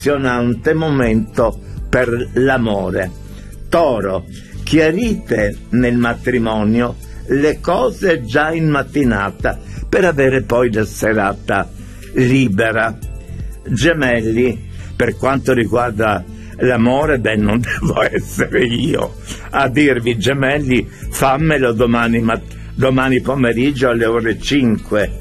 emozionante momento per l'amore. Toro, chiarite nel matrimonio le cose già in mattinata per avere poi la serata libera. Gemelli, per quanto riguarda l'amore, non devo essere io a dirvi, gemelli, fammelo domani pomeriggio alle ore 5.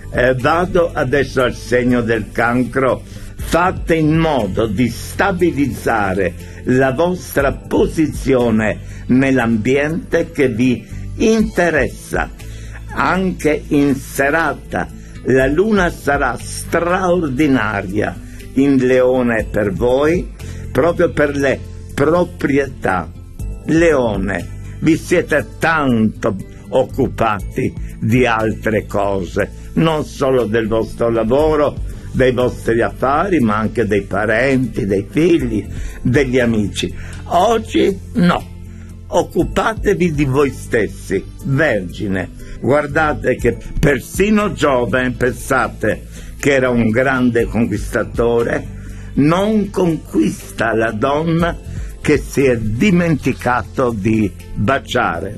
Vado adesso al segno del Cancro. Fate in modo di stabilizzare la vostra posizione nell'ambiente che vi interessa. Anche in serata la luna sarà straordinaria in Leone per voi, proprio per le proprietà. Leone, vi siete tanto occupati di altre cose, non solo del vostro lavoro, dei vostri affari, ma anche dei parenti, dei figli, degli amici. Oggi no, occupatevi di voi stessi. Vergine, guardate che persino Giove, pensate che era un grande conquistatore, non conquista la donna che si è dimenticato di baciare.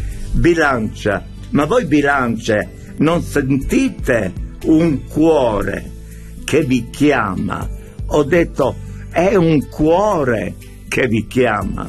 Bilancia, ma voi bilance non sentite un cuore che vi chiama? Ho detto, è un cuore che vi chiama.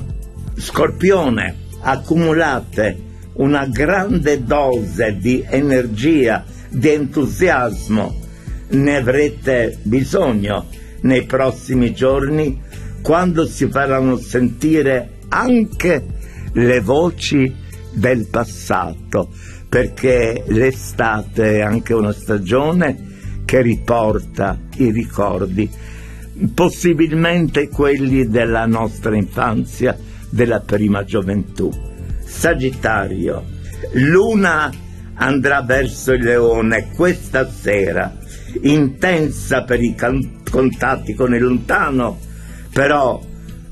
Scorpione, accumulate una grande dose di energia, di entusiasmo. Ne avrete bisogno nei prossimi giorni, quando si faranno sentire anche le voci del passato, perché l'estate è anche una stagione che riporta i ricordi, possibilmente quelli della nostra infanzia, della prima gioventù. Sagittario, Luna andrà verso il Leone questa sera, intensa per i contatti con il lontano, però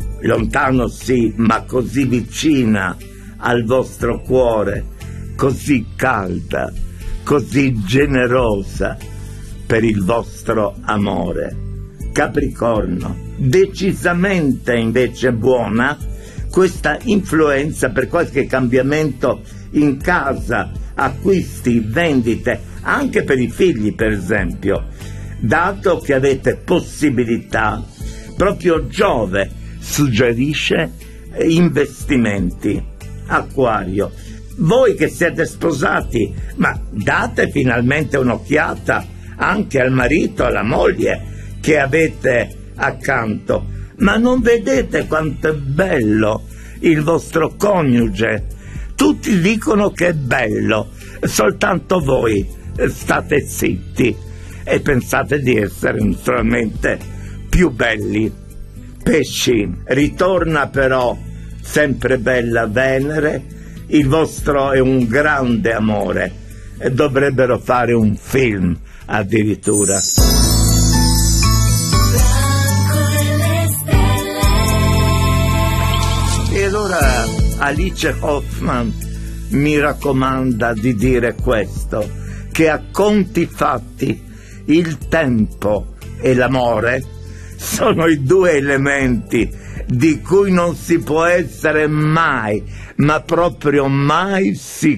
lontano sì, ma così vicina al vostro cuore, così calda, così generosa per il vostro amore. Capricorno, decisamente invece buona questa influenza per qualche cambiamento in casa, acquisti, vendite, anche per i figli per esempio, dato che avete possibilità. Proprio Giove suggerisce investimenti. Acquario, voi che siete sposati, ma date finalmente un'occhiata anche al marito, alla moglie che avete accanto, ma non vedete quanto è bello il vostro coniuge? Tutti dicono che è bello, soltanto voi state zitti e pensate di essere naturalmente più belli. Pesci, ritorna però sempre bella Venere, il vostro è un grande amore e dovrebbero fare un film addirittura. E allora Alice Hoffman mi raccomanda di dire questo, che a conti fatti il tempo e l'amore sono i due elementi di cui non si può essere mai, ma proprio mai sicuri.